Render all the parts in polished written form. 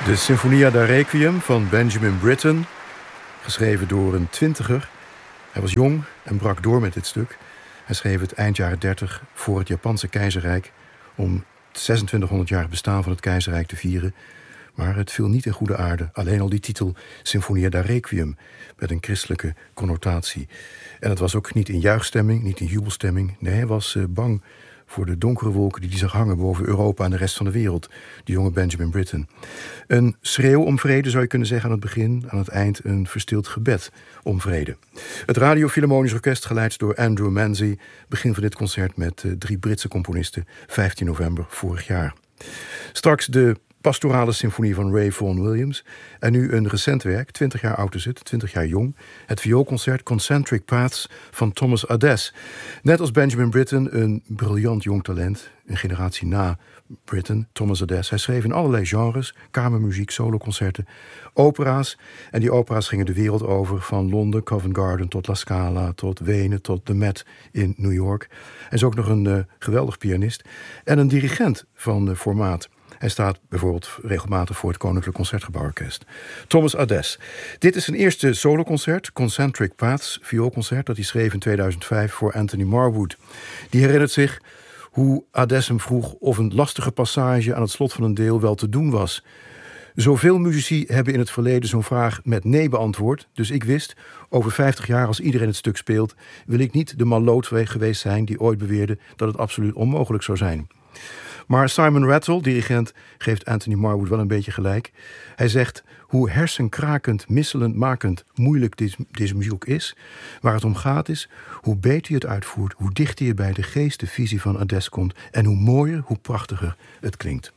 De Sinfonia da Requiem van Benjamin Britten, geschreven door een twintiger. Hij was jong en brak door met dit stuk. Hij schreef het eind jaren 30 voor het Japanse keizerrijk om het 2600-jarig bestaan van het keizerrijk te vieren. Maar het viel niet in goede aarde. Alleen al die titel Sinfonia da Requiem met een christelijke connotatie. En het was ook niet in juichstemming, niet in jubelstemming. Nee, hij was bang voor de donkere wolken die hij zag hangen boven Europa en de rest van de wereld. Die jonge Benjamin Britten. Een schreeuw om vrede zou je kunnen zeggen aan het begin. Aan het eind een verstild gebed om vrede. Het Radio Philharmonisch Orkest, geleid door Andrew Manzi, begint van dit concert met 3 Britse componisten. 15 november vorig jaar. Straks de pastorale symfonie van Ray Vaughan Williams. En nu een recent werk, 20 jaar oud is het, 20 jaar jong. Het vioolconcert Concentric Paths van Thomas Adès. Net als Benjamin Britten, een briljant jong talent. Een generatie na Britten, Thomas Adès. Hij schreef in allerlei genres, kamermuziek, soloconcerten, opera's. En die opera's gingen de wereld over, van Londen, Covent Garden tot La Scala, tot Wenen, tot de Met in New York. Hij is ook nog een geweldig pianist en een dirigent van formaat. Hij staat bijvoorbeeld regelmatig voor het Koninklijk Concertgebouworkest. Thomas Adès. Dit is zijn eerste soloconcert, Concentric Paths, vioolconcert, dat hij schreef in 2005 voor Anthony Marwood. Die herinnert zich hoe Adès hem vroeg of een lastige passage aan het slot van een deel wel te doen was. Zoveel muzici hebben in het verleden zo'n vraag met nee beantwoord. Dus ik wist, over 50 jaar als iedereen het stuk speelt, wil ik niet de malloot geweest zijn die ooit beweerde dat het absoluut onmogelijk zou zijn. Maar Simon Rattle, dirigent, geeft Anthony Marwood wel een beetje gelijk. Hij zegt, hoe hersenkrakend, misselendmakend moeilijk deze muziek ook is, waar het om gaat is, hoe beter je het uitvoert, hoe dichter je bij de geest, de visie van Adès komt en hoe mooier, hoe prachtiger het klinkt.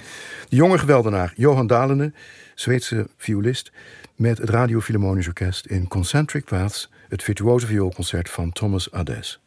De jonge geweldenaar Johan Dalene, Zweedse violist, met het Radio Philharmonisch Orkest in Concentric Paths, het virtuoze vioolconcert van Thomas Adès.